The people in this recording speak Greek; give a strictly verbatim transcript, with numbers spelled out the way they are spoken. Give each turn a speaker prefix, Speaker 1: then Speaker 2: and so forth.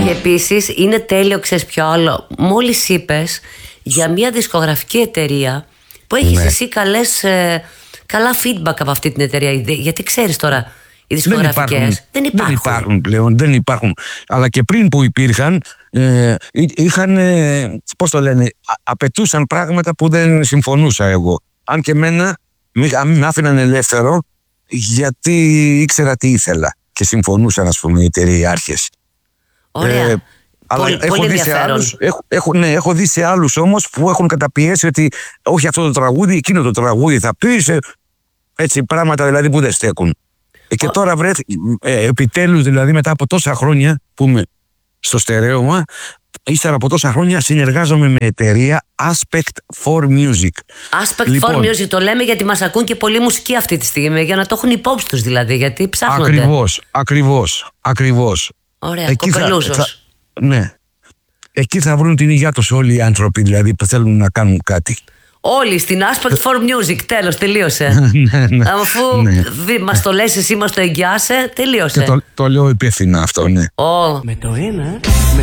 Speaker 1: Και επίσης είναι τέλειο, ξέρεις ποιο άλλο. Μόλις είπες για μια δισκογραφική εταιρεία που έχεις ναι. εσύ καλές, ε, καλά feedback από αυτή την εταιρεία. Γιατί ξέρεις τώρα, οι δισκογραφικές δεν υπάρχουν,
Speaker 2: δεν υπάρχουν. Δεν υπάρχουν πλέον, δεν υπάρχουν. Αλλά και πριν που υπήρχαν, ε, είχαν, ε, πώς το λένε, απαιτούσαν πράγματα που δεν συμφωνούσα εγώ. Αν και εμένα με άφηναν ελεύθερο, γιατί ήξερα τι ήθελα και συμφωνούσαν, ας πούμε, οι εταιρειάρχες.
Speaker 1: Ωραία. Ε,
Speaker 2: αλλά
Speaker 1: πολύ,
Speaker 2: έχω,
Speaker 1: πολύ
Speaker 2: δει σε άλλους, έχω, έχω, ναι, έχω δει σε άλλους όμως που έχουν καταπιέσει ότι όχι αυτό το τραγούδι, εκείνο το τραγούδι θα πεις, έτσι πράγματα δηλαδή που δεν στέκουν. Ε, και Ο... τώρα βρε, ε, επιτέλους δηλαδή μετά από τόσα χρόνια που είμαι στο στερέωμα, ύστερα από τόσα χρόνια συνεργάζομαι με εταιρεία Aspect for Music.
Speaker 1: Aspect
Speaker 2: λοιπόν,
Speaker 1: for Music το λέμε γιατί μας ακούν και πολλοί μουσικοί αυτή τη στιγμή, για να το έχουν υπόψη τους δηλαδή, γιατί ψάχνονται.
Speaker 2: Ακριβώς, ακριβώς, ακριβώς.
Speaker 1: Ωραία, κοπελούζος.
Speaker 2: Θα, θα, ναι. Εκεί θα βρουν την υγεία τους όλοι οι άνθρωποι δηλαδή που θέλουν να κάνουν κάτι.
Speaker 1: Όλοι στην Aspect for Music, τέλος, τελείωσε.
Speaker 2: ναι, ναι,
Speaker 1: Αφού
Speaker 2: ναι.
Speaker 1: μας το λες εσύ, μας το εγγυάσαι, τελείωσε.
Speaker 2: Και το, το λέω υπεύθυνα αυτό, ναι.
Speaker 1: Oh.
Speaker 3: Με το ένα...